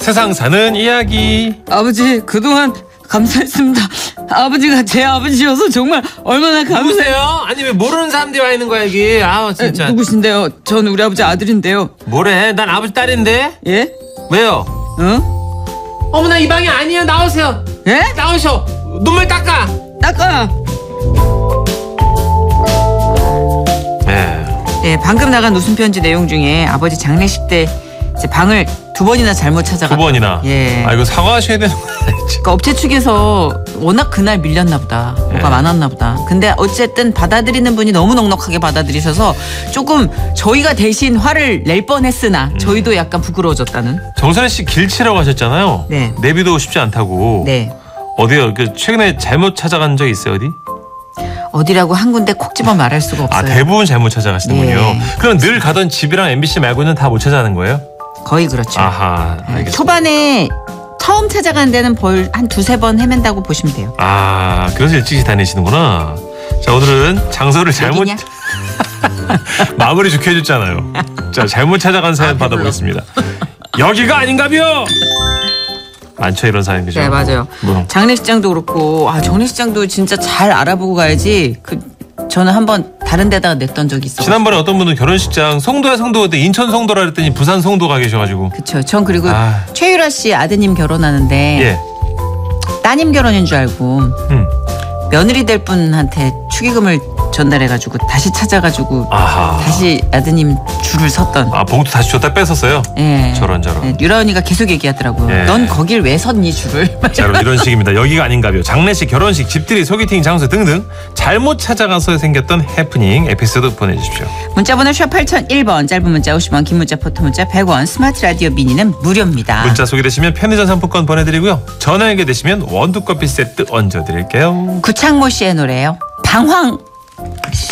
세상 사는 이야기. 아버지 그동안 감사했습니다. 아버지가 제 아버지여서 정말 얼마나 누구세요? 아니 왜 모르는 사람들이 와 있는 거야 여기. 아 진짜. 누구신데요? 전 우리 아버지 아들인데요. 뭐래? 난 아버지 딸인데. 예? 왜요? 어머나 이 방이 아니에요. 나오세요. 예? 나오셔. 눈물 닦아. 닦아. 네, 방금 나간 웃음 편지 내용 중에 아버지 장례식 때 이제 방을 2번이나 잘못 찾아가. 2번이나. 예. 아 이거 사과하셔야 되는 거 아니지? 그러니까 업체 측에서 워낙 그날 밀렸나 보다. 뭐가 많았나 보다. 근데 어쨌든 받아들이는 분이 너무 넉넉하게 받아들이셔서 조금 저희가 대신 화를 낼 뻔했으나 저희도 약간 부끄러워졌다는. 정선혜 씨 길치라고 하셨잖아요. 네. 내비도 쉽지 않다고. 네. 어디요? 그 최근에 잘못 찾아간 적 있어요 어디? 어디라고 한 군데 콕 집어 말할 수가 없어요. 아 대부분 잘못 찾아가시는군요. 네. 그럼 늘 가던 집이랑 MBC 말고는 다 못 찾아가는 거예요? 거의 그렇죠. 아하, 알겠습니다. 초반에 처음 찾아간 데는 벌 한 2-3번 헤맨다고 보시면 돼요. 아, 그래서 일찍이 다니시는구나. 자, 오늘은 장소를 잘못 여기냐? 마무리 좋게 해줬잖아요. 자, 잘못 찾아간 사연 받아보겠습니다. 여기가 아닌가벼. 많죠 이런 사연 그죠? 네 맞아요. 뭐. 장례식장도 그렇고 장례식장도 진짜 잘 알아보고 가야지. 저는 한번 다른 데다가 냈던 적이 있어요. 지난번에 어떤 분은 결혼식장 송도야 송도 인천 송도라 그랬더니 부산 송도 가 계셔가지고. 그렇죠. 전 그리고 최유라 씨 아드님 결혼하는데 예. 따님 결혼인 줄 알고 며느리 될 분한테 축의금을 전달해가지고 다시 찾아가지고 아하. 다시 아드님 줄을 섰던. 아 봉투 다시 줬다 뺐었어요? 예. 저런. 네, 유라 언니가 계속 얘기하더라고요. 예. 넌 거길 왜 섰니 줄을. 자 여러분 이런 식입니다. 여기가 아닌가요? 장례식, 결혼식, 집들이, 소개팅 장소 등등 잘못 찾아가서 생겼던 해프닝 에피소드 보내주십시오. 문자번호 샵 8001번 짧은 문자 50원 긴 문자 포토 문자 100원 스마트 라디오 미니는 무료입니다. 문자 소개되시면 편의점 상품권 보내드리고요. 전화 연결되시면 원두커피 세트 얹어드릴게요. 구창모 씨의 노래예요. 방황.